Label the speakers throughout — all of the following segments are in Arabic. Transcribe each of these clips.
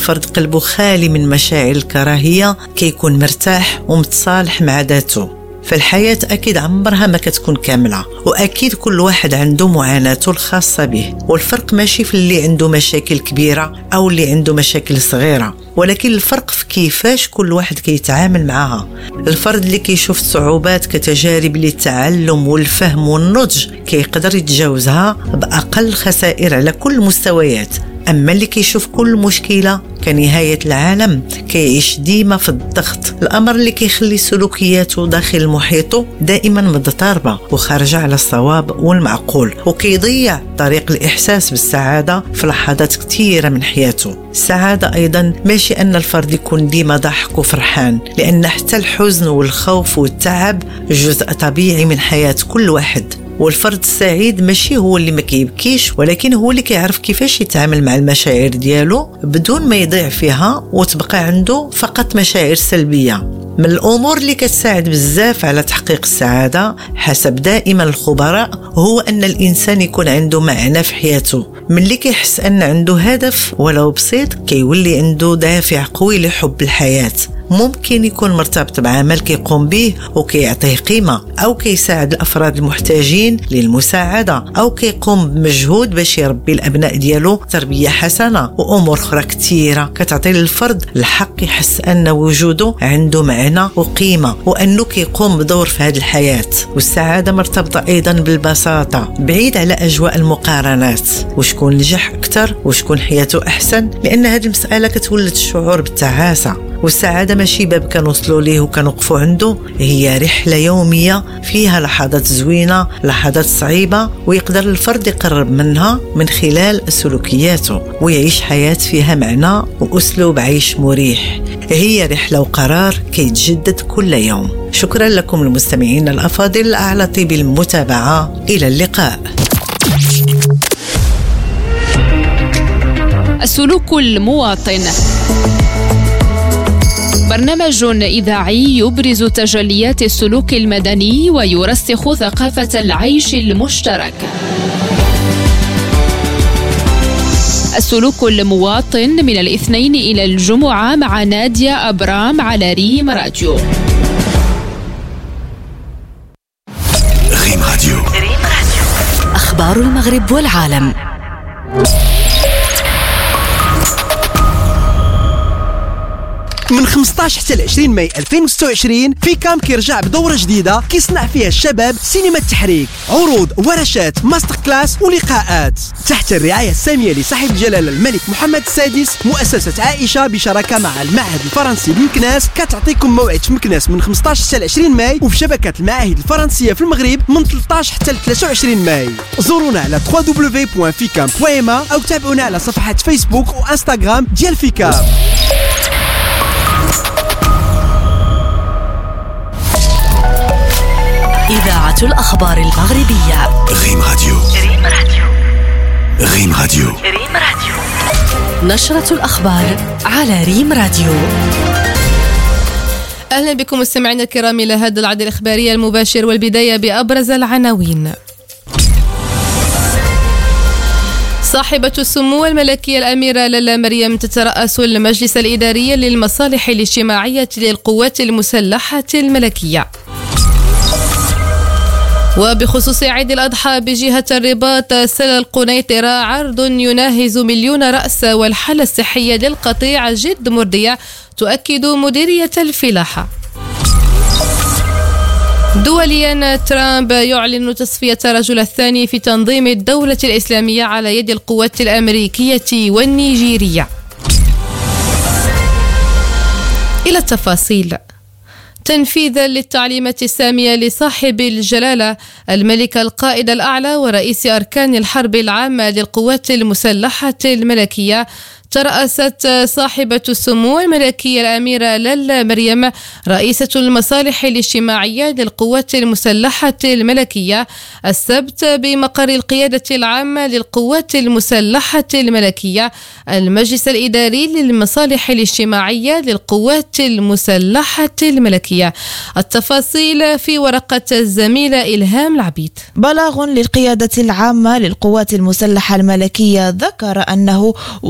Speaker 1: الفرد قلبه خالي من مشاعر الكراهية كيكون مرتاح ومتصالح مع ذاته. فالحياة أكيد عمرها ما كتكون كاملة، وأكيد كل واحد عنده معاناته الخاصة به، والفرق ماشي في اللي عنده مشاكل كبيرة أو اللي عنده مشاكل صغيرة، ولكن الفرق في كيفاش كل واحد كيتعامل معها. الفرد اللي كيشوف صعوبات كتجارب للتعلم والفهم والنضج كيقدر يتجاوزها بأقل خسائر على كل المستويات، أما اللي كيشوف كل مشكلة كنهاية العالم كيعيش ديما في الضغط، الأمر اللي كيخلي سلوكياته داخل محيطه دائما مضطربة وخارجة على الصواب والمعقول، وكيضيع طريق الإحساس بالسعادة في لحظات كثيرة من حياته. السعادة أيضا ماشي أن الفرد يكون ديما ضحك وفرحان، لأن حتى الحزن والخوف والتعب جزء طبيعي من حياة كل واحد. والفرد السعيد ماشي هو اللي ما كيبكيش، ولكن هو اللي كيعرف كيفاش يتعامل مع المشاعر ديالو بدون ما يضيع فيها وتبقى عنده فقط مشاعر سلبية. من الأمور اللي كتساعد بزاف على تحقيق السعادة حسب دائما الخبراء هو أن الإنسان يكون عنده معنى في حياته. من اللي كيحس أن عنده هدف ولو بسيط كيولي عنده دافع قوي لحب الحياة. ممكن يكون مرتبط بعمل كيقوم به وكيعطيه قيمة، أو كيساعد الأفراد المحتاجين للمساعدة، أو كيقوم بمجهود باش يربي الأبناء ديالو تربية حسنة، وأمور أخرى كثيرة كتعطي للفرد الحق يحس أن وجوده عنده معنى وقيمة، وأنه كيقوم بدور في هذه الحياة. والسعادة مرتبطة أيضا بالبساطة، بعيد على أجواء المقارنات وشكون نجح أكثر وشكون حياته أحسن، لأن هذه المسألة كتولد الشعور بالتعاسة. والسعادة ماشي باب كنوصلوا ليه وكنوقفوا عنده، هي رحلة يومية فيها لحظات زوينة لحظات صعيبة، ويقدر الفرد يقرب منها من خلال سلوكياته ويعيش حياة فيها معنى وأسلوب عيش مريح. هي رحلة وقرار كيتجدد كل يوم. شكرا لكم المستمعين الأفاضل على طيب المتابعة، إلى اللقاء.
Speaker 2: السلوك المواطن، برنامج إذاعي يبرز تجليات السلوك المدني ويرسخ ثقافة العيش المشترك. السلوك المواطن من الاثنين إلى الجمعة مع نادية أبرام على ريم راديو.
Speaker 3: ريم راديو،
Speaker 4: أخبار المغرب والعالم.
Speaker 5: من 15 حتى 20 ماي 2026 في كام كيرجع بدورة جديدة كيصنع فيها الشباب سينما التحريك، عروض، ورشات، ماستر كلاس ولقاءات تحت الرعاية السامية لصاحب الجلالة الملك محمد السادس. مؤسسة عائشة بشراكة مع المعهد الفرنسي بمكناس كتعطيكم موعد في مكناس من 15 حتى 20 ماي، وفي شبكة المعاهد الفرنسية في المغرب من 13 حتى 23 ماي. زورونا على www.ficam.ma أو تابعونا على صفحات فيسبوك وانستغرام ديال فيكام.
Speaker 4: إذاعة الأخبار المغربية.
Speaker 3: ريم راديو. ريم راديو.
Speaker 4: نشرة الأخبار على ريم راديو.
Speaker 6: أهلا بكم مستمعينا الكرام إلى هذا العرض الإخباري المباشر، والبداية بأبرز العناوين. صاحبة السمو الملكية الأميرة لالا مريم تترأس المجلس الإداري للمصالح الاجتماعية للقوات المسلحة الملكية. وبخصوص عيد الأضحى بجهة الرباط سلا القنيطرة عرض يناهز 1,000,000 رأس، والحالة الصحية للقطيع جد مرضية تؤكد مديرية الفلاحة. دوليا، ترامب يعلن تصفية الرجل الثاني في تنظيم الدولة الإسلامية على يد القوات الأمريكية والنيجيرية. إلى التفاصيل. تنفيذا للتعليمات السامية لصاحب الجلالة الملك القائد الأعلى ورئيس أركان الحرب العامة للقوات المسلحة الملكية، ترأست صاحبة السمو الملكية الأميرة لالا مريم رئيسة المصالح الاجتماعية للقوات المسلحة الملكية السبت بمقر القيادة العامة للقوات المسلحة الملكية المجلس الإداري للمصالح الاجتماعية للقوات المسلحة الملكية. التفاصيل في ورقة الزميلة إلهام العبيد.
Speaker 7: بلاغ للقيادة العامة للقوات المسلحة الملكية ذكر أنه ولد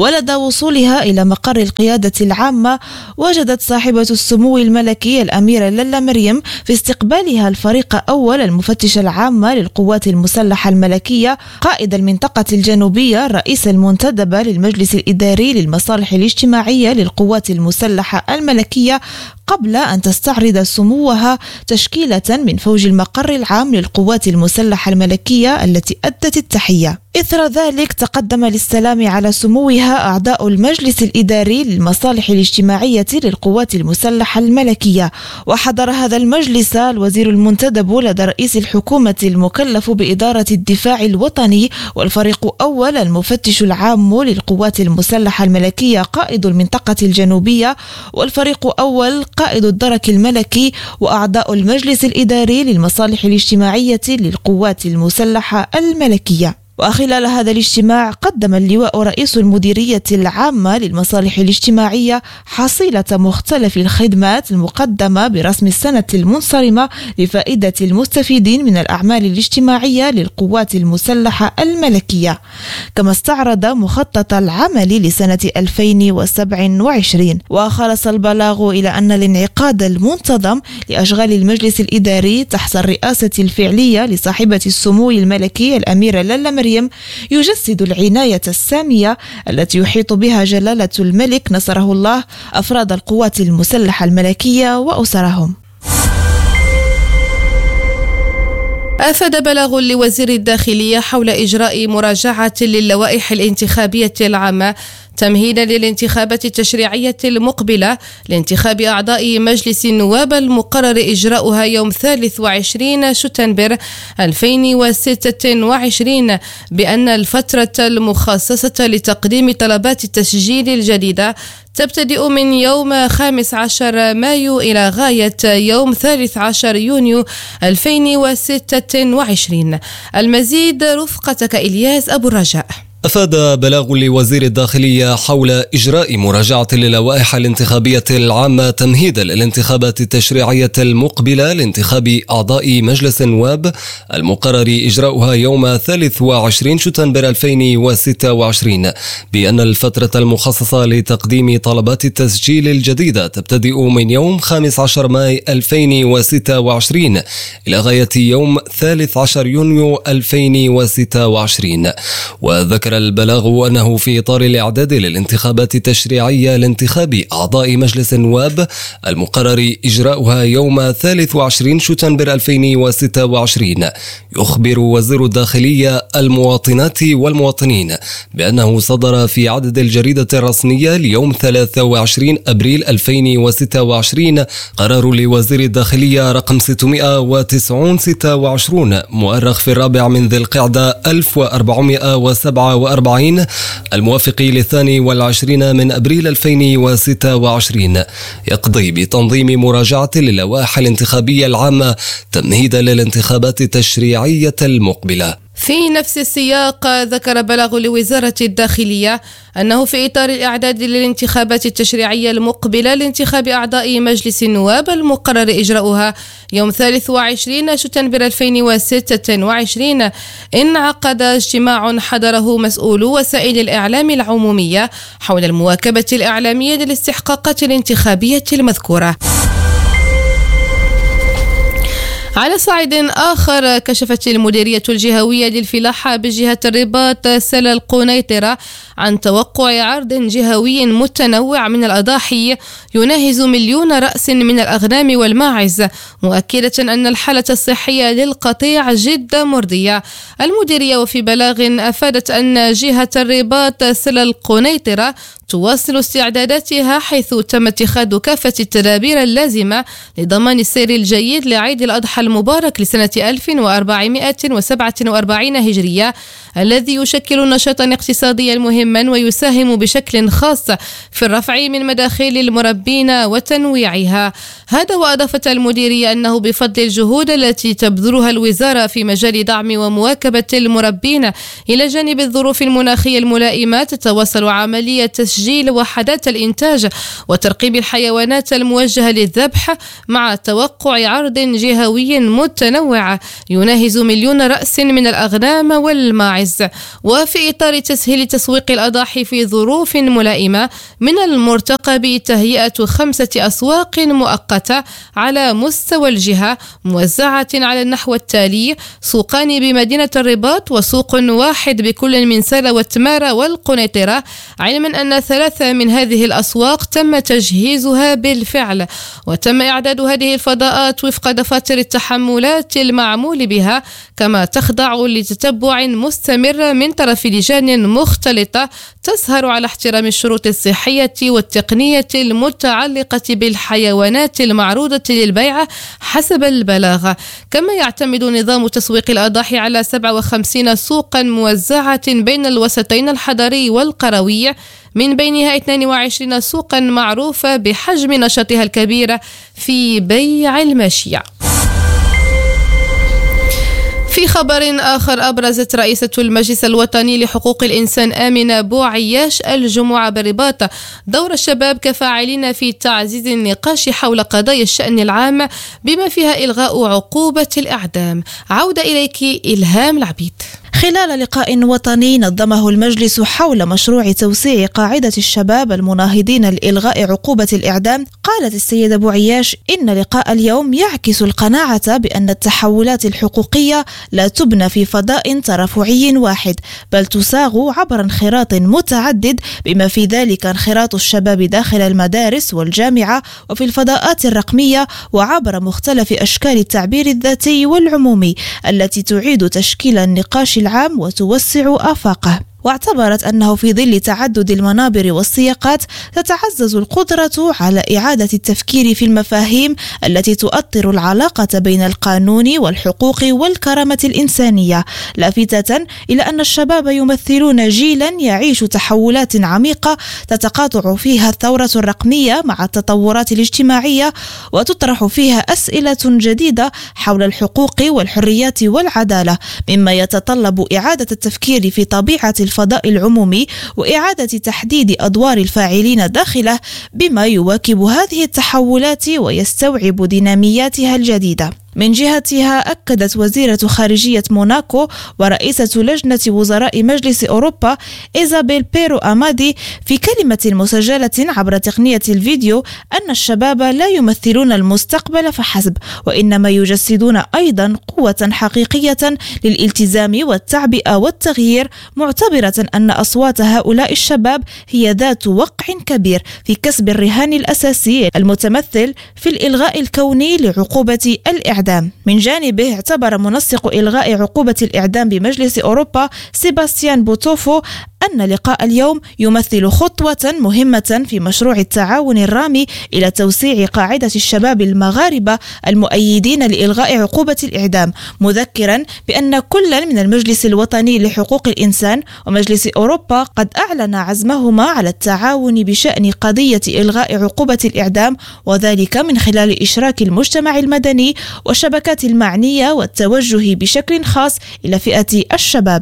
Speaker 3: وصولها إلى مقر القيادة العامة، وجدت صاحبة السمو الملكي الأميرة لالا مريم في استقبالها الفريق أول المفتش العامة للقوات المسلحة الملكية قائد المنطقة الجنوبية الرئيس المنتدب للمجلس الإداري للمصالح الاجتماعية للقوات المسلحة الملكية، قبل أن تستعرض سموها تشكيلة من فوج المقر العام للقوات المسلحة الملكية التي أدت التحية. إثر ذلك تقدم للسلام على سموها أعضاء المجلس الإداري للمصالح الاجتماعية للقوات المسلحة الملكية، وحضر هذا المجلس الوزير المنتدب لدى رئيس الحكومة المكلف بإدارة الدفاع الوطني، والفريق أول المفتش العام للقوات المسلحة الملكية قائد المنطقة الجنوبية، والفريق أول قائد الدرك الملكي، وأعضاء المجلس الإداري للمصالح الاجتماعية للقوات المسلحة الملكية. وخلال هذا الاجتماع قدم اللواء رئيس المديرية العامة للمصالح الاجتماعية حصيلة مختلف الخدمات المقدمة برسم السنة المنصرمة لفائدة المستفيدين من الأعمال الاجتماعية للقوات المسلحة الملكية، كما استعرض مخطط العمل لسنة 2027. وخلص البلاغ إلى أن الانعقاد المنتظم لأشغال المجلس الإداري تحت الرئاسة الفعلية لصاحبة السمو الملكي الأميرة لالا مريم يجسد العناية السامية التي يحيط بها جلالة الملك نصره الله أفراد القوات المسلحة الملكية وأسرهم.
Speaker 6: أفاد بلاغ لوزير الداخلية حول إجراء مراجعة للوائح الانتخابية العامة تمهيدا للانتخابات التشريعية المقبلة لانتخاب أعضاء مجلس النواب المقرر إجراؤها يوم 23 شتنبر 2026، بأن الفترة المخصصة لتقديم طلبات التسجيل الجديدة تبتدئ من يوم 15 مايو إلى غاية يوم 13 يونيو 2026. المزيد رفقتك إلياس أبو الرجاء.
Speaker 7: أفاد بلاغ لوزير الداخلية حول إجراء مراجعة للوائح الانتخابية العامة تمهيدا للانتخابات التشريعية المقبلة لانتخاب أعضاء مجلس النواب المقرر إجراؤها يوم 23 شتنبر 2026، بأن الفترة المخصصة لتقديم طلبات التسجيل الجديدة تبتدئ من يوم 15 ماي 2026 إلى غاية يوم 13 يونيو 2026. وذكر البلاغ أنه في إطار الإعداد للانتخابات التشريعية لانتخاب أعضاء مجلس النواب المقرر إجراؤها يوم 23 شتنبر 2026، يخبر وزير الداخلية المواطنات والمواطنين بأنه صدر في عدد الجريدة الرسمية ليوم 23 أبريل 2026 قرار لوزير الداخلية رقم 626 مؤرخ في 4 من ذي القعدة 1447 الموافق ل22 من أبريل 2026، يقضي بتنظيم مراجعة للوائح الانتخابية العامة تمهيدا للانتخابات التشريعية المقبلة.
Speaker 6: في نفس السياق ذكر بلاغ لوزارة الداخلية أنه في إطار الإعداد للانتخابات التشريعية المقبلة لانتخاب أعضاء مجلس النواب المقرر إجراؤها يوم 23 شتنبر 2026 انعقد اجتماع حضره مسؤولو وسائل الإعلام العمومية حول المواكبة الإعلامية للاستحقاقات الانتخابية المذكورة. على صعيد آخر، كشفت المديرية الجهوية للفلاحة بجهة الرباط سلا القنيطرة عن توقع عرض جهوي متنوع من الأضاحي يناهز 1,000,000 رأس من الأغنام والماعز، مؤكدة أن الحالة الصحية للقطيع جد مرضية. المديرية وفي بلاغ أفادت أن جهة الرباط سلا القنيطرة تواصل استعداداتها، حيث تم اتخاذ كافة التدابير اللازمة لضمان السير الجيد لعيد الأضحى المبارك لسنة 1447 هجرية، الذي يشكل نشاطا اقتصاديا مهما ويساهم بشكل خاص في الرفع من مداخيل المربين وتنويعها. هذا وأضافت المديرية أنه بفضل الجهود التي تبذلها الوزارة في مجال دعم ومواكبة المربين إلى جانب الظروف المناخية الملائمة، تتواصل عملية تشجيع وتسجيل وحدات الإنتاج وترقيب الحيوانات الموجهة للذبح، مع توقع عرض جهوي متنوع يناهز 1,000,000 رأس من الأغنام والماعز. وفي إطار تسهيل تسويق الأضاحي في ظروف ملائمة، من المرتقب تهيئة 5 أسواق مؤقتة على مستوى الجهة موزعة على النحو التالي: سوقان بمدينة الرباط، وسوق واحد بكل من سلا وتمارة والقنيطرة، علما أن 3 من هذه الأسواق تم تجهيزها بالفعل، وتم إعداد هذه الفضاءات وفق دفاتر التحملات المعمول بها، كما تخضع لتتبع مستمر من طرف لجان مختلطة تسهر على احترام الشروط الصحية والتقنية المتعلقة بالحيوانات المعروضة للبيع حسب البلاغة. كما يعتمد نظام تسويق الأضاحي على 57 سوقا موزعة بين الوسطين الحضري والقروي، من بينها 22 سوقا معروفة بحجم نشاطها الكبير في بيع الماشية. في خبر آخر، أبرزت رئيسة المجلس الوطني لحقوق الإنسان آمنة بوعياش الجمعة بالرباط دور الشباب كفاعلين في تعزيز النقاش حول قضايا الشأن العام، بما فيها إلغاء عقوبة الإعدام. عودة إليك إلهام العبيد.
Speaker 3: خلال لقاء وطني نظمه المجلس حول مشروع توسيع قاعدة الشباب المناهضين لإلغاء عقوبة الإعدام، قالت السيدة بوعياش إن لقاء اليوم يعكس القناعة بأن التحولات الحقوقية لا تبنى في فضاء ترفعي واحد، بل تساغ عبر انخراط متعدد، بما في ذلك انخراط الشباب داخل المدارس والجامعة وفي الفضاءات الرقمية، وعبر مختلف أشكال التعبير الذاتي والعمومي التي تعيد تشكيل النقاش العام وتوسع آفاقه. واعتبرت أنه في ظل تعدد المنابر والسياقات تتعزز القدرة على إعادة التفكير في المفاهيم التي تؤطر العلاقة بين القانون والحقوق والكرامة الإنسانية، لافتة إلى أن الشباب يمثلون جيلا يعيش تحولات عميقة تتقاطع فيها الثورة الرقمية مع التطورات الاجتماعية، وتطرح فيها أسئلة جديدة حول الحقوق والحريات والعدالة، مما يتطلب إعادة التفكير في طبيعة الفضاء العمومي وإعادة تحديد أدوار الفاعلين داخله، بما يواكب هذه التحولات ويستوعب دينامياتها الجديدة. من جهتها أكدت وزيرة خارجية موناكو ورئيسة لجنة وزراء مجلس أوروبا إيزابيل بيرو أمادي في كلمة مسجلة عبر تقنية الفيديو أن الشباب لا يمثلون المستقبل فحسب، وإنما يجسدون أيضا قوة حقيقية للالتزام والتعبئة والتغيير، معتبرة أن أصوات هؤلاء الشباب هي ذات وقع كبير في كسب الرهان الأساسي المتمثل في الإلغاء الكوني لعقوبة الإعدام. من جانبه اعتبر منسق إلغاء عقوبة الإعدام بمجلس أوروبا سيباستيان بوتوفو أن لقاء اليوم يمثل خطوة مهمة في مشروع التعاون الرامي إلى توسيع قاعدة الشباب المغاربة المؤيدين لإلغاء عقوبة الإعدام، مذكرا بأن كل من المجلس الوطني لحقوق الإنسان ومجلس أوروبا قد أعلن عزمهما على التعاون بشأن قضية إلغاء عقوبة الإعدام، وذلك من خلال إشراك المجتمع المدني والشبكات المعنية والتوجه بشكل خاص إلى فئة الشباب.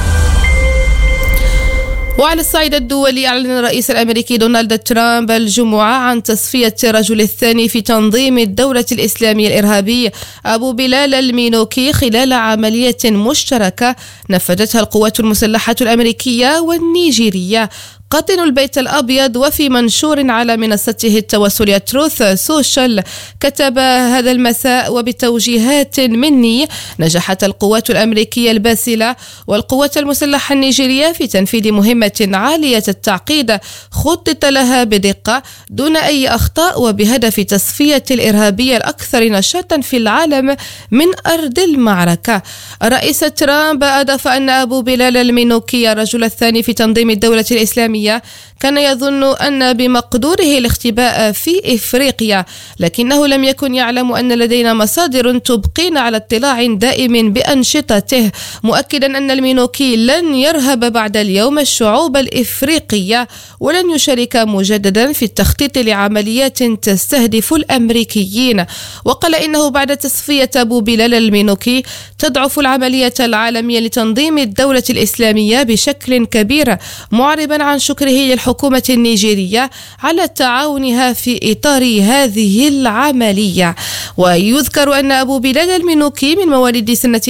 Speaker 6: وعلى الصعيد الدولي، أعلن الرئيس الأمريكي دونالد ترامب الجمعة عن تصفية الرجل الثاني في تنظيم الدولة الإسلامية الإرهابي أبو بلال المينوكي خلال عملية مشتركة نفذتها القوات المسلحة الأمريكية والنيجيرية. قاطن البيت الأبيض وفي منشور على منصته التواصلية تروث سوشيال كتب هذا المساء: وبتوجيهات مني نجحت القوات الأمريكية الباسلة والقوات المسلحة النيجيرية في تنفيذ مهمة عالية التعقيد خطط لها بدقة دون أي أخطاء وبهدف تصفية الإرهابية الأكثر نشاطا في العالم من أرض المعركة. الرئيس ترامب أضاف أن أبو بلال المينوكي الرجل الثاني في تنظيم الدولة الإسلامية كان يظن أن بمقدوره الاختباء في إفريقيا، لكنه لم يكن يعلم أن لدينا مصادر تبقينا على اطلاع دائم بأنشطته، مؤكدا أن المينوكي لن يرهب بعد اليوم الشعوب الإفريقية ولن يشارك مجددا في التخطيط لعمليات تستهدف الأمريكيين. وقال إنه بعد تصفية أبو بلال المينوكي تضعف العملية العالمية لتنظيم الدولة الإسلامية بشكل كبير، معربا عن شكره للحكومة النيجيرية على تعاونها في إطار هذه العملية. ويذكر أن أبو بلال المنوكي من مواليد سنة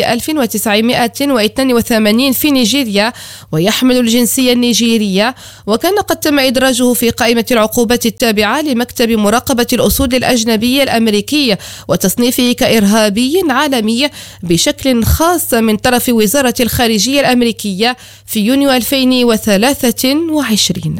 Speaker 6: 1982 في نيجيريا ويحمل الجنسية النيجيرية، وكان قد تم إدراجه في قائمة العقوبات التابعة لمكتب مراقبة الأصول الأجنبية الأمريكي وتصنيفه كإرهابي عالمي بشكل خاص من طرف وزارة الخارجية الأمريكية في يونيو 2023.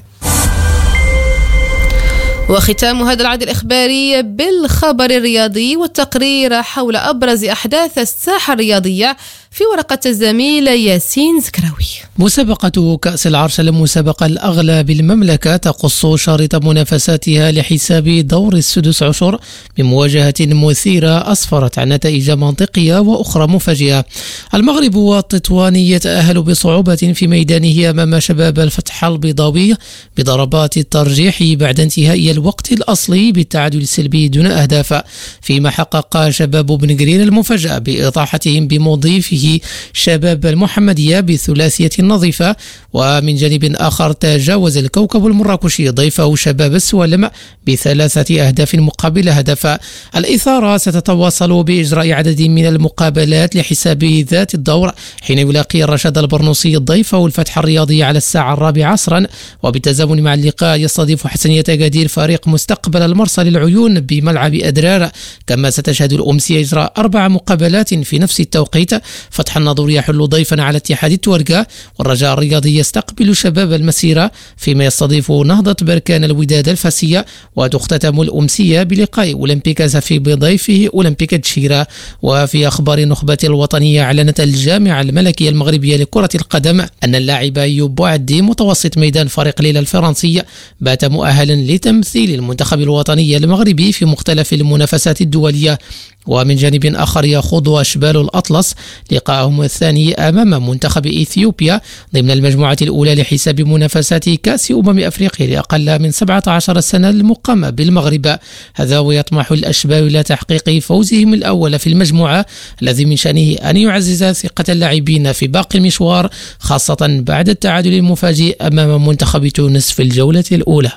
Speaker 6: وختام هذا العدد الإخباري بالخبر الرياضي والتقرير حول أبرز أحداث الساحة الرياضية في ورقة الزميل ياسين زكراوي.
Speaker 8: مسابقة كأس العرش المسابقة الأغلى بالمملكة تقص شريط منافساتها لحساب دور السدس عشر بمواجهة مثيرة أسفرت عن نتائج منطقية وأخرى مفاجئة. المغرب والتطوان يتأهل بصعوبة في ميدانه أمام شباب الفتح البيضاوي بضربات الترجيح بعد انتهاء الوقت الأصلي بالتعادل السلبي دون أهداف، فيما حقق شباب بن قرير المفاجأة بإطاحتهم بمضيفه شباب المحمدية بثلاثية نظيفة. ومن جانب آخر تجاوز الكوكب المراكشي ضيفه شباب السوالم بثلاثة أهداف مقابل هدف. الإثارة ستتواصل بإجراء عدد من المقابلات لحساب ذات الدور، حين يلاقي الرشاد البرنوسي ضيفه الفتح الرياضي على الساعة 4 عصرا، وبالتزامن مع اللقاء يستضيف حسنية أكادير فريق مستقبل المرسى للعيون بملعب أدرار. كما ستشهد الأمسية إجراء 4 مقابلات في نفس التوقيت. فتح الناظور يحل ضيفا على اتحاد التورقة، والرجاء الرياضي يستقبل شباب المسيرة، فيما يستضيف نهضة بركان الوداد الفاسية. وتختتم الأمسية بلقاء أولمبيك زفي بضيفه أولمبيك تشيرا. وفي أخبار النخبة الوطنية، أعلنت الجامعة الملكية المغربية لكرة القدم أن اللاعب أيوب عدي متوسط ميدان فريق ليلى الفرنسي بات مؤهلا لتمثيل المنتخب الوطني المغربي في مختلف المنافسات الدولية. ومن جانب آخر يخوض أشبال الأطلس لقاءهم الثاني أمام منتخب إثيوبيا ضمن المجموعة الأولى لحساب منافسات كأس أفريقيا لأقل من 17 سنة المقامة بالمغرب. هذا ويطمح الأشبال إلى تحقيق فوزهم الأول في المجموعة، الذي من شأنه أن يعزز ثقة اللاعبين في باقي المشوار، خاصة بعد التعادل المفاجئ أمام منتخب تونس في الجولة الأولى.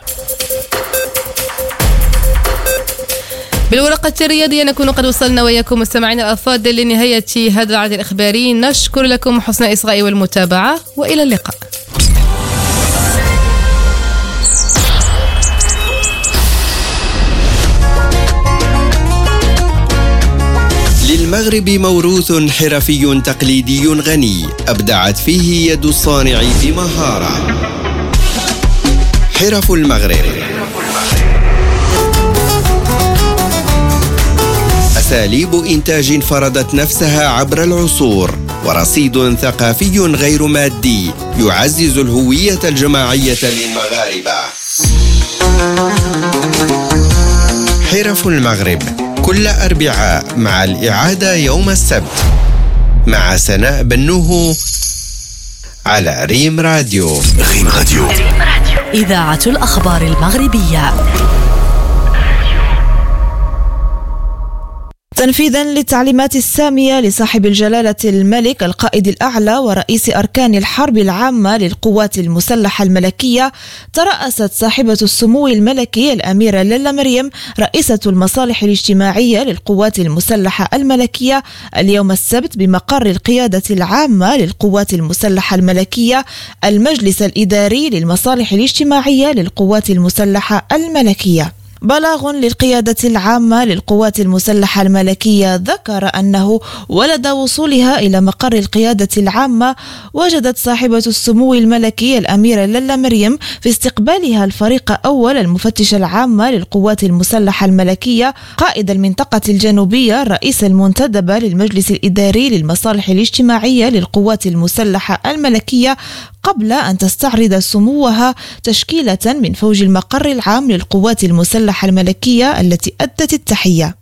Speaker 6: بالورقة الرياضية نكون قد وصلنا وياكم مستمعينا الأفاضل لنهاية هذا العدد الإخباري. نشكر لكم حسن الإصغاء والمتابعة، وإلى اللقاء.
Speaker 9: للمغرب موروث حرفي تقليدي غني أبدعت فيه يد الصانع بمهارة. حرف المغرب، أساليب إنتاج فرضت نفسها عبر العصور، ورصيد ثقافي غير مادي يعزز الهوية الجماعية للمغاربة. حرف المغرب كل أربعاء مع الإعادة يوم السبت مع سناء بنوه على ريم راديو.
Speaker 4: ريم راديو، إذاعة الأخبار المغربية.
Speaker 3: تنفيذا للتعليمات السامية لصاحب الجلالة الملك القائد الأعلى ورئيس أركان الحرب العامة للقوات المسلحة الملكية، ترأست صاحبة السمو الملكي الأميرة لالا مريم رئيسة المصالح الاجتماعية للقوات المسلحة الملكية اليوم السبت بمقر القيادة العامة للقوات المسلحة الملكية المجلس الإداري للمصالح الاجتماعية للقوات المسلحة الملكية. بلاغ للقيادة العامة للقوات المسلحة الملكية ذكر أنه ولد وصولها إلى مقر القيادة العامة وجدت صاحبة السمو الملكي الأميرة لالا مريم في استقبالها الفريق أول المفتش العامة للقوات المسلحة الملكية قائد المنطقة الجنوبية الرئيس المنتدب للمجلس الإداري للمصالح الاجتماعية للقوات المسلحة الملكية، قبل أن تستعرض سموها تشكيلة من فوج المقر العام للقوات المسلحة الملكية التي أدت التحية.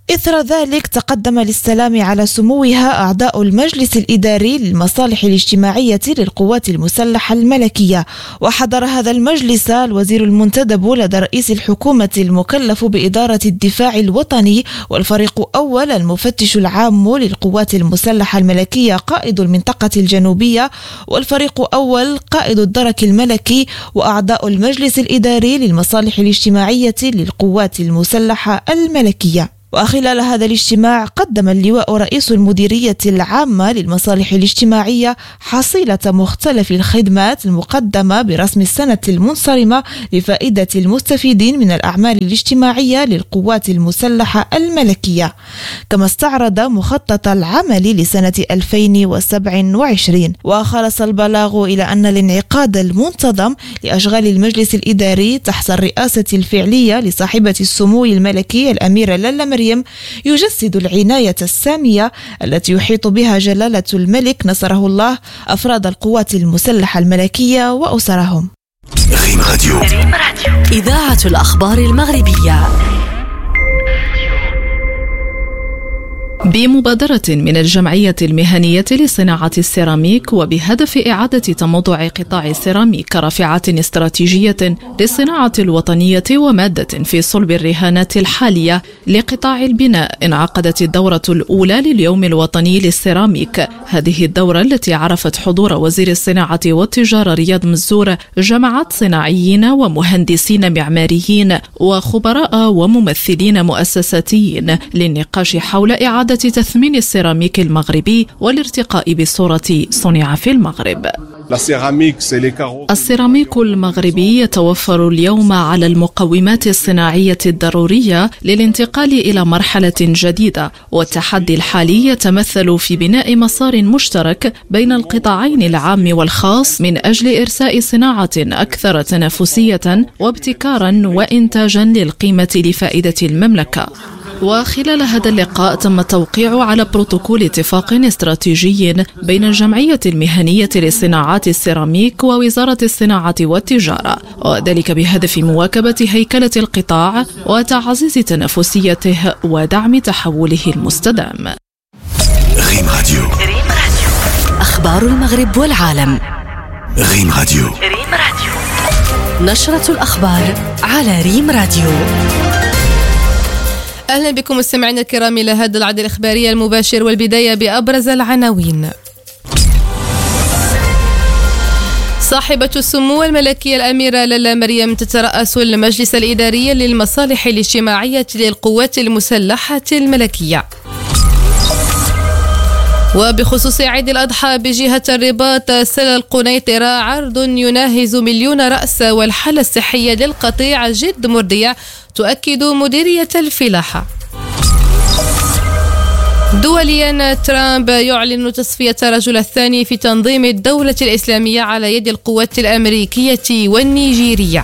Speaker 3: إثر ذلك تقدم للسلام على سموها أعضاء المجلس الإداري للمصالح الاجتماعية للقوات المسلحة الملكية. وحضر هذا المجلس الوزير المنتدب لدى رئيس الحكومة المكلف بإدارة الدفاع الوطني، والفريق أول المفتش العام للقوات المسلحة الملكية قائد المنطقة الجنوبية، والفريق أول قائد الدرك الملكي، وأعضاء المجلس الإداري للمصالح الاجتماعية للقوات المسلحة الملكية. وخلال هذا الاجتماع قدم اللواء رئيس المديرية العامة للمصالح الاجتماعية حصيلة مختلف الخدمات المقدمة برسم السنة المنصرمة لفائدة المستفيدين من الأعمال الاجتماعية للقوات المسلحة الملكية، كما استعرض مخطط العمل لسنة 2027. وخلص البلاغ إلى أن الانعقاد المنتظم لأشغال المجلس الإداري تحت الرئاسة الفعلية لصاحبة السمو الملكي الأميرة لالا مريم يجسد العناية السامية التي يحيط بها جلالة الملك نصره الله أفراد القوات المسلحة الملكية وأسرهم.
Speaker 4: ريم راديو. إذاعة الأخبار المغربية.
Speaker 10: بمبادرة من الجمعية المهنية لصناعة السيراميك وبهدف إعادة تموضع قطاع السيراميك كرافعة استراتيجية للصناعة الوطنية ومادة في صلب الرهانات الحالية لقطاع البناء، انعقدت الدورة الأولى لليوم الوطني للسيراميك. هذه الدورة التي عرفت حضور وزير الصناعة والتجارة رياض مزور جمعت صناعيين ومهندسين معماريين وخبراء وممثلين مؤسساتيين للنقاش حول إعادة تثمين السيراميك المغربي والارتقاء بصورة صنع في المغرب. السيراميك المغربي يتوفر اليوم على المقومات الصناعية الضرورية للانتقال إلى مرحلة جديدة، والتحدي الحالي يتمثل في بناء مسار مشترك بين القطاعين العام والخاص من أجل إرساء صناعة أكثر تنافسية وابتكارا وإنتاجا للقيمة لفائدة المملكة. وخلال هذا اللقاء تم التوقيع على بروتوكول اتفاق استراتيجي بين الجمعية المهنية لصناعات السيراميك ووزارة الصناعة والتجارة، وذلك بهدف مواكبة هيكلة القطاع وتعزيز تنافسيته ودعم تحوله المستدام.
Speaker 4: ريم راديو. أخبار المغرب والعالم. ريم راديو. نشرة الأخبار على ريم راديو.
Speaker 6: أهلا بكم مستمعينا الكرام إلى هذا العدد الإخباري المباشر، والبداية بأبرز العناوين. صاحبة السمو الملكية الأميرة لالا مريم تترأس المجلس الإداري للمصالح الاجتماعية للقوات المسلحة الملكية. وبخصوص عيد الأضحى بجهة الرباط سل القنيطرة عرض يناهز 1,000,000 رأس، والحالة الصحية للقطيع جد مردية تؤكد مديرية الفلاحة. دوليا، ترامب يعلن تصفية رجل الثاني في تنظيم الدولة الإسلامية على يد القوات الأمريكية والنيجيرية.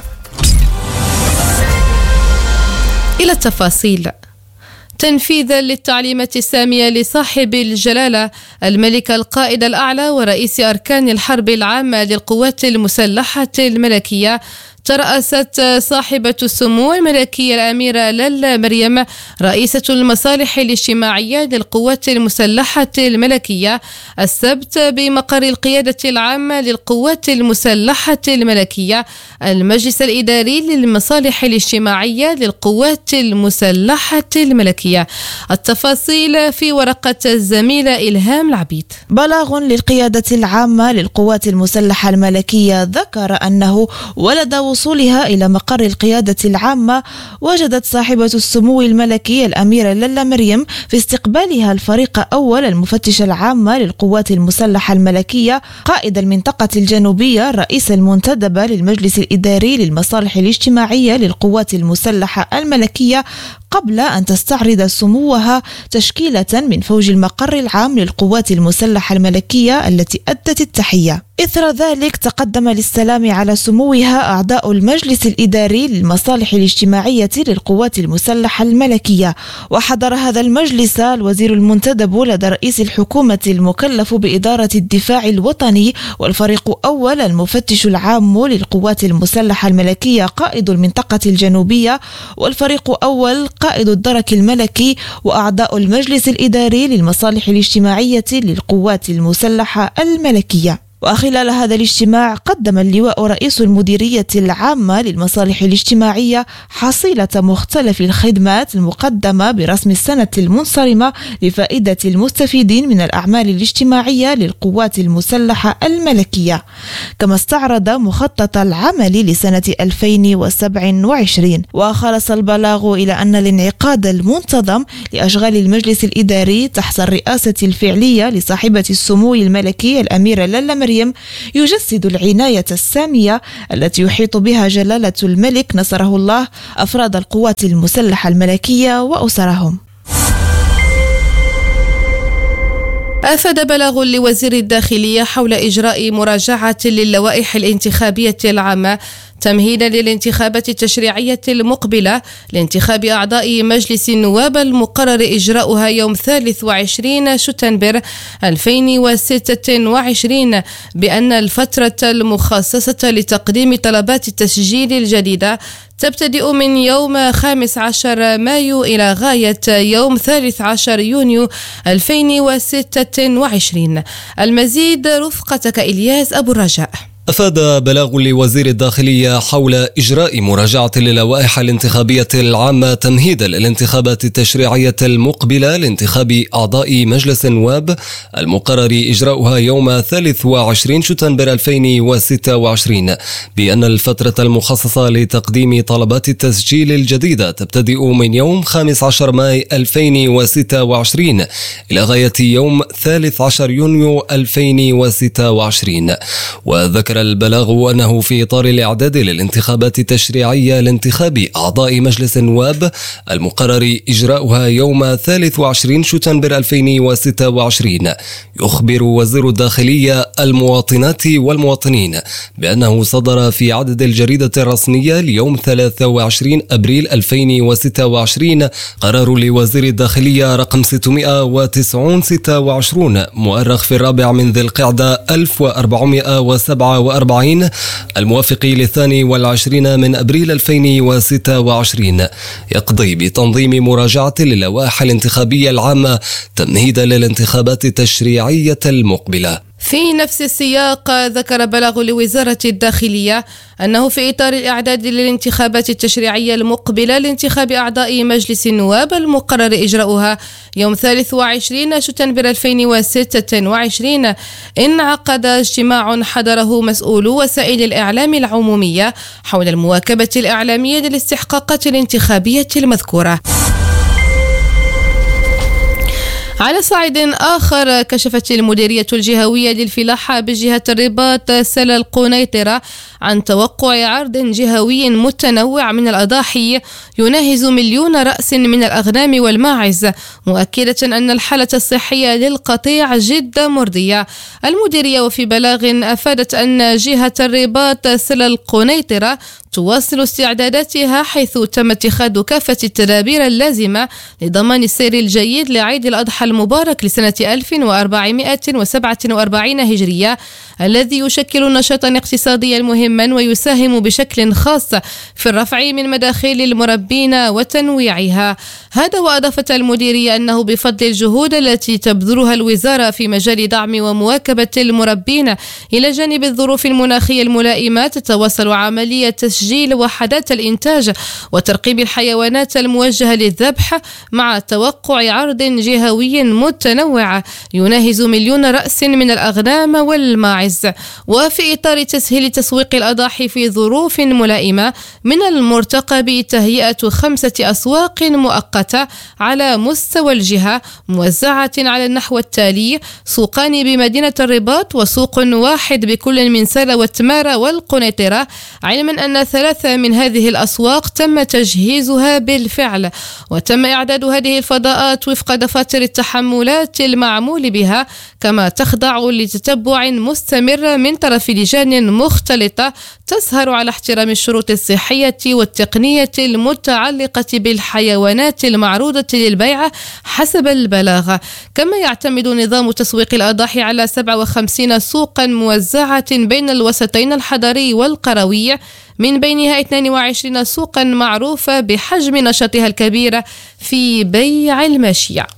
Speaker 6: إلى التفاصيل. تنفيذا للتعليمات السامية لصاحب الجلالة الملك القائد الأعلى ورئيس أركان الحرب العامة للقوات المسلحة الملكية، ترأست صاحبة السمو الملكية الأميرة لالا مريم رئيسة المصالح الاجتماعية للقوات المسلحة الملكية السبت بمقر القيادة العامة للقوات المسلحة الملكية المجلس الإداري للمصالح الاجتماعية للقوات المسلحة الملكية. التفاصيل في ورقة الزميلة إلهام العبيد.
Speaker 3: بلاغ للقيادة العامة للقوات المسلحة الملكية ذكر أنه ولد وصولها إلى مقر القيادة العامة وجدت صاحبة السمو الملكي الأميرة لالا مريم في استقبالها الفريق أول المفتش العامة للقوات المسلحة الملكية قائد المنطقة الجنوبية الرئيس المنتدب للمجلس الإداري للمصالح الاجتماعية للقوات المسلحة الملكية، قبل أن تستعرض سموها تشكيلة من فوج المقر العام للقوات المسلحة الملكية التي أدت التحية. إثر ذلك تقدم للسلام على سموها أعضاء المجلس الإداري للمصالح الاجتماعية للقوات المسلحة الملكية. وحضر هذا المجلس الوزير المنتدب لدى رئيس الحكومة المكلف بإدارة الدفاع الوطني، والفريق أول المفتش العام للقوات المسلحة الملكية قائد المنطقة الجنوبية، والفريق أول قائد الدرك الملكي وأعضاء المجلس الإداري للمصالح الاجتماعية للقوات المسلحة الملكية. وخلال هذا الاجتماع قدم اللواء رئيس المديرية العامة للمصالح الاجتماعية حصيلة مختلف الخدمات المقدمة برسم السنة المنصرمة لفائدة المستفيدين من الأعمال الاجتماعية للقوات المسلحة الملكية، كما استعرض مخطط العمل لسنة 2027. وخلص البلاغ إلى أن الانعقاد المنتظم لأشغال المجلس الإداري تحت الرئاسة الفعلية لصاحبة السمو الملكي الأميرة لالا مريم يجسد العناية السامية التي يحيط بها جلالة الملك نصره الله أفراد القوات المسلحة الملكية وأسرهم.
Speaker 6: أفاد بلاغ لوزير الداخلية حول إجراء مراجعة للوائح الانتخابية العامة تمهيدا للانتخابات التشريعية المقبلة لانتخاب أعضاء مجلس النواب المقرر إجراؤها يوم 23 شتنبر 2026، بأن الفترة المخصصة لتقديم طلبات التسجيل الجديدة تبتدئ من يوم 15 مايو إلى غاية يوم 13 يونيو 2026. المزيد رفقتك إلياس أبو الرجاء.
Speaker 7: أفاد بلاغ لوزير الداخلية حول إجراء مراجعة للوائح الانتخابية العامة تمهيدا للانتخابات التشريعية المقبلة لانتخاب أعضاء مجلس النواب المقرر إجراؤها يوم 23 شتنبر 2026، بأن الفترة المخصصة لتقديم طلبات التسجيل الجديدة تبتدئ من يوم 15 ماي 2026 إلى غاية يوم 13 يونيو 2026. وذكر البلاغ أنه في إطار الإعداد للانتخابات التشريعية لانتخاب أعضاء مجلس النواب المقرر إجراؤها يوم 23 شتنبر 2026، يخبر وزير الداخلية المواطنات والمواطنين بأنه صدر في عدد الجريدة الرسمية ليوم 23 أبريل 2026 قرار لوزير الداخلية رقم 690/26 مؤرخ في 4 من ذي القعدة 1447 الموافق ل22 من أبريل 2026، يقضي بتنظيم مراجعة للوائح الانتخابية العامة تمهيدا للانتخابات التشريعية المقبلة.
Speaker 6: في نفس السياق ذكر بلاغ لوزارة الداخلية أنه في إطار الإعداد للانتخابات التشريعية المقبلة لانتخاب أعضاء مجلس النواب المقرر إجراؤها يوم 23 شتنبر 2026 انعقد اجتماع حضره مسؤولو وسائل الإعلام العمومية حول المواكبة الإعلامية للاستحقاقات الانتخابية المذكورة. على صعيد آخر، كشفت المديرية الجهوية للفلاحة بجهة الرباط سلا القنيطرة عن توقع عرض جهوي متنوع من الأضاحي يناهز 1,000,000 رأس من الأغنام والماعز، مؤكدة أن الحالة الصحية للقطيع جد مرضية. المديرية وفي بلاغ أفادت أن جهة الرباط سلا القنيطرة تواصل استعداداتها، حيث تم اتخاذ كافة التدابير اللازمة لضمان السير الجيد لعيد الأضحى المبارك لسنة 1447 هجرية، الذي يشكل نشاطا اقتصاديا مهما ويساهم بشكل خاص في الرفع من مداخل المربين وتنويعها. هذا وأضافت المديرية أنه بفضل الجهود التي تبذلها الوزارة في مجال دعم ومواكبة المربين إلى جانب الظروف المناخية الملائمة، تتواصل عملية تسجيل وحدات الإنتاج وترقيب الحيوانات الموجهة للذبح مع توقع عرض جهوي متنوع يناهز 1,000,000 رأس من الأغنام والماعز. وفي إطار تسهيل تسويق الأضاحي في ظروف ملائمة، من المرتقب تهيئة 5 أسواق مؤقتة على مستوى الجهة موزعة على النحو التالي: سوقان بمدينة الرباط، وسوق واحد بكل من سلا وتمارة والقنيطرة، علما أن 3 من هذه الأسواق تم تجهيزها بالفعل، وتم إعداد هذه الفضاءات وفق دفاتر التحملات المعمول بها، كما تخضع لتتبع مستمر مستمرة من طرف لجان مختلطة تسهر على احترام الشروط الصحية والتقنية المتعلقة بالحيوانات المعروضة للبيع حسب البلاغة. كما يعتمد نظام تسويق الأضاحي على 57 سوقا موزعة بين الوسطين الحضري والقروي، من بينها 22 سوقا معروفة بحجم نشاطها الكبير في بيع الماشية.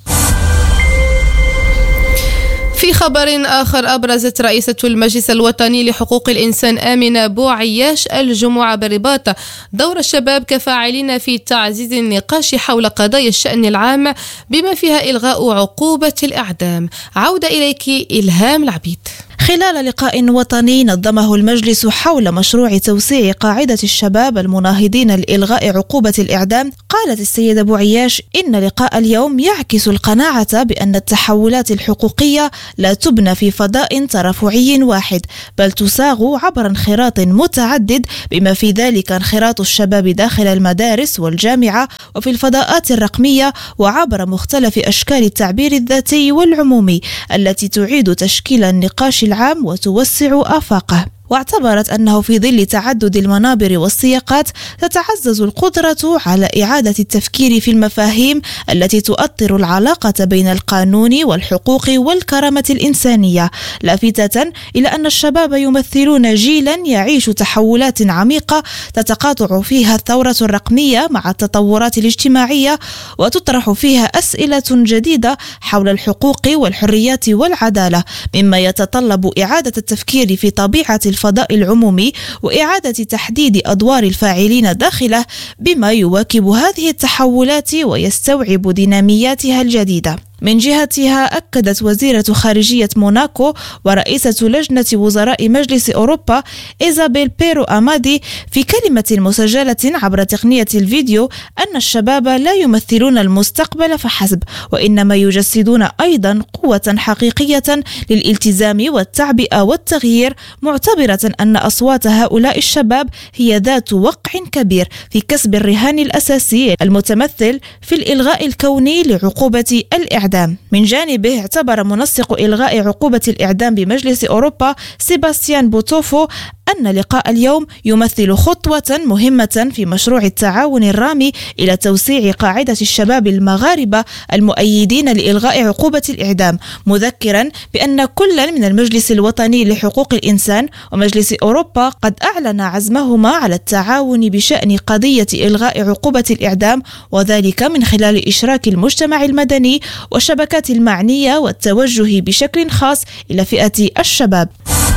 Speaker 6: في خبر آخر، أبرزت رئيسة المجلس الوطني لحقوق الإنسان آمنة بوعياش الجمعة بالرباط دور الشباب كفاعلين في تعزيز النقاش حول قضايا الشأن العام بما فيها إلغاء عقوبة الإعدام. عودة إليك إلهام العبيد.
Speaker 3: خلال لقاء وطني نظمه المجلس حول مشروع توسيع قاعدة الشباب المناهضين لإلغاء عقوبة الإعدام، قالت السيدة بوعياش إن لقاء اليوم يعكس القناعة بأن التحولات الحقوقية لا تبنى في فضاء ترفعي واحد، بل تساغ عبر انخراط متعدد بما في ذلك انخراط الشباب داخل المدارس والجامعة وفي الفضاءات الرقمية وعبر مختلف أشكال التعبير الذاتي والعمومي التي تعيد تشكيل النقاش العام وتوسع آفاقه. واعتبرت أنه في ظل تعدد المنابر والسياقات تتعزز القدرة على إعادة التفكير في المفاهيم التي تؤطر العلاقة بين القانون والحقوق والكرامة الإنسانية، لافتة إلى أن الشباب يمثلون جيلا يعيش تحولات عميقة تتقاطع فيها الثورة الرقمية مع التطورات الاجتماعية، وتطرح فيها أسئلة جديدة حول الحقوق والحريات والعدالة، مما يتطلب إعادة التفكير في طبيعة الفضاء العمومي وإعادة تحديد أدوار الفاعلين داخله بما يواكب هذه التحولات ويستوعب دينامياتها الجديدة. من جهتها أكدت وزيرة خارجية موناكو ورئيسة لجنة وزراء مجلس أوروبا إيزابيل بيرو أمادي في كلمة مسجلة عبر تقنية الفيديو أن الشباب لا يمثلون المستقبل فحسب، وإنما يجسدون أيضا قوة حقيقية للالتزام والتعبئة والتغيير، معتبرة أن أصوات هؤلاء الشباب هي ذات وقع كبير في كسب الرهان الأساسي المتمثل في الإلغاء الكوني لعقوبة الإعدام. من جانبه اعتبر منسق إلغاء عقوبة الإعدام بمجلس أوروبا سيباستيان بوتوفو أن لقاء اليوم يمثل خطوة مهمة في مشروع التعاون الرامي إلى توسيع قاعدة الشباب المغاربة المؤيدين لإلغاء عقوبة الإعدام، مذكرا بأن كل من المجلس الوطني لحقوق الإنسان ومجلس أوروبا قد أعلن عزمهما على التعاون بشأن قضية إلغاء عقوبة الإعدام، وذلك من خلال إشراك المجتمع المدني والشبكات المعنية والتوجه بشكل خاص إلى فئة الشباب.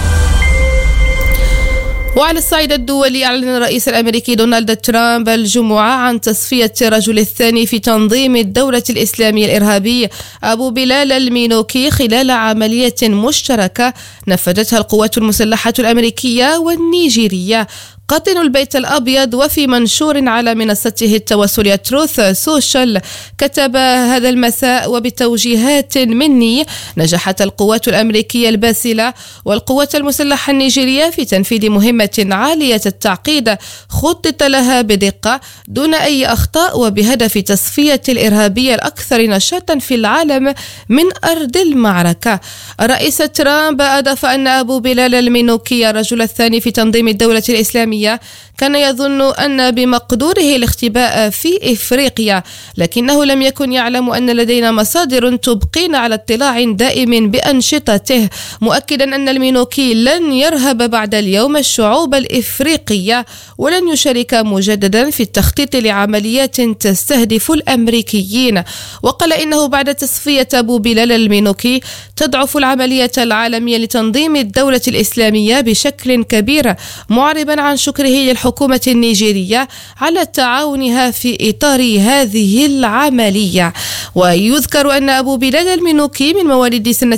Speaker 6: وعلى الصعيد الدولي، أعلن الرئيس الأمريكي دونالد ترامب الجمعة عن تصفية الرجل الثاني في تنظيم الدولة الإسلامية الإرهابي أبو بلال المينوكي خلال عملية مشتركة نفذتها القوات المسلحة الأمريكية والنيجيرية. قاطن البيت الأبيض وفي منشور على منصته التواصلية تروث سوشيال كتب هذا المساء: وبتوجيهات مني نجحت القوات الأمريكية الباسلة والقوات المسلحة النيجيرية في تنفيذ مهمة عالية التعقيد خطط لها بدقة دون أي أخطاء وبهدف تصفية الإرهابية الأكثر نشاطا في العالم من أرض المعركة. الرئيس ترامب أضاف أن أبو بلال المينوكي الرجل الثاني في تنظيم الدولة الإسلامية كان يظن أن بمقدوره الاختباء في إفريقيا، لكنه لم يكن يعلم أن لدينا مصادر تبقين على اطلاع دائم بأنشطته، مؤكدا أن المينوكي لن يرهب بعد اليوم الشعوب الإفريقية ولن يشارك مجددا في التخطيط لعمليات تستهدف الأمريكيين. وقال إنه بعد تصفية أبو بلال المينوكي تضعف العملية العالمية لتنظيم الدولة الإسلامية بشكل كبير، معربا عن شكره للحكومة النيجيرية على تعاونها في إطار هذه العملية. ويذكر أن أبو بلال المينوكي من مواليد سنة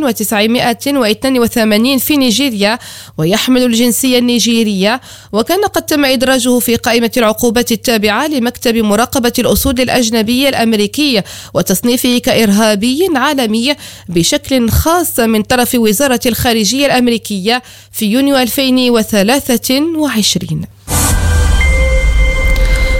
Speaker 6: 1982 في نيجيريا ويحمل الجنسية النيجيرية، وكان قد تم إدراجه في قائمة العقوبات التابعة لمكتب مراقبة الأصول الأجنبية الأمريكي وتصنيفه كإرهابي عالمي بشكل خاص من طرف وزارة الخارجية الأمريكية في يونيو 2023.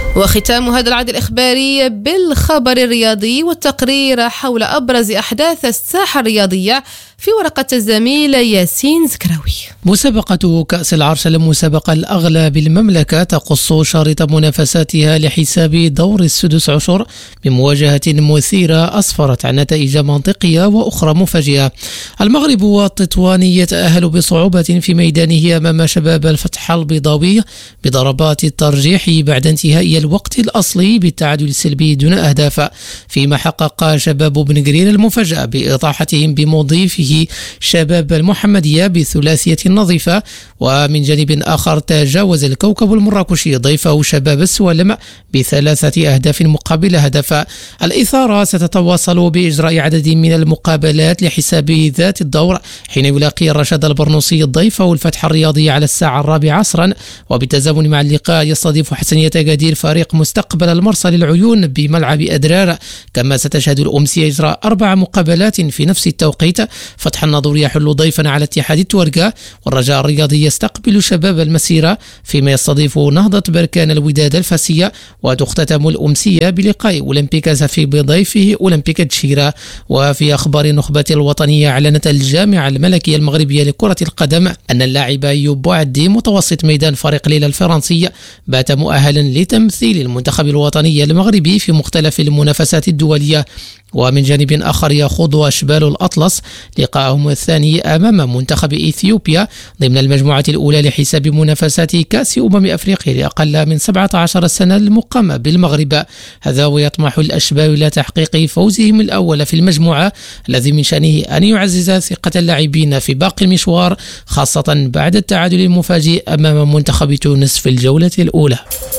Speaker 6: وختام هذا العدد الإخباري بالخبر الرياضي والتقرير حول أبرز أحداث الساحة الرياضية في ورقة الزميل ياسين زكراوي.
Speaker 8: مسابقة كأس العرش المسابقة الأغلى بالمملكة تقص شريط منافساتها لحساب دور السدس عشر بمواجهة مثيرة أسفرت عن نتائج منطقية وأخرى مفاجئة. المغرب والتطوان يتأهل بصعوبة في ميدانه أمام شباب الفتح البيضاوي بضربات الترجيح بعد انتهاء الوقت الأصلي بالتعادل السلبي دون أهداف، فيما حقق شباب بن قرير المفاجأة بإطاحتهم بمضيفه شباب المحمدية بثلاثية نظيفة. ومن جانب آخر تجاوز الكوكب المراكشي ضيفه شباب السوالم ب3 أهداف مقابل هدف. الإثارة ستتواصل بإجراء عدد من المقابلات لحساب ذات الدور، حين يلاقي الرشاد البرنوسي ضيفه الفتح الرياضي على 4:04 عصرا، وبالتزامن مع اللقاء يستضيف حسنية أكادير فريق مستقبل المرسى للعيون بملعب أدرار. كما ستشهد الأمسية إجراء 4 مقابلات في نفس التوقيت. فتح الناظور يحل ضيفا على اتحاد التورقة، والرجاء الرياضي يستقبل شباب المسيرة، فيما يستضيف نهضة بركان الوداد الفاسية. وتختتم الأمسية بلقاء أولمبيك زفي بضيفه أولمبيك تشيرا. وفي أخبار النخبة الوطنية، أعلنت الجامعة الملكية المغربية لكرة القدم أن اللاعب أيوب بوعدي متوسط ميدان فريق ليلة الفرنسي بات مؤهلا لتمثيل المنتخب الوطني المغربي في مختلف المنافسات الدولية. ومن جانب آخر يخوض أشبال الأطلس لقاءهم الثاني أمام منتخب إثيوبيا ضمن المجموعة الأولى لحساب منافسات كأس أفريقيا لأقل من 17 سنة المقامة بالمغرب. هذا ويطمح الأشبال إلى تحقيق فوزهم الأول في المجموعة، الذي من شأنه أن يعزز ثقة اللاعبين في باقي المشوار، خاصة بعد التعادل المفاجئ أمام منتخب تونس في الجولة الأولى.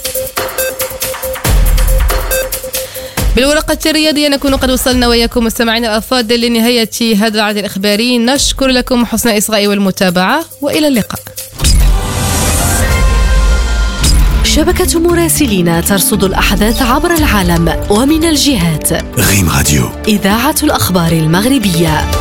Speaker 6: بالورقة الرياضية نكون قد وصلنا وياكم مستمعينا الأفاضل لنهاية هذا العدد الإخباري. نشكر لكم حسن الإصغاء والمتابعة، وإلى اللقاء.
Speaker 4: شبكة مراسلين ترصد الأحداث عبر العالم ومن الجهات.
Speaker 11: غيم راديو،
Speaker 4: إذاعة الأخبار المغربية.